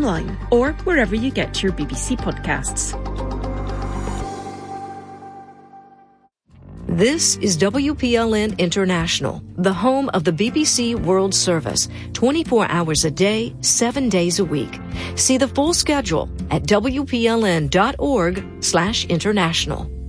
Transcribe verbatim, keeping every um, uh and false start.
online or wherever you get your B B C podcasts. This is W P L N International, the home of the B B C World Service, twenty-four hours a day, seven days a week. See the full schedule at W P L N dot org slash international.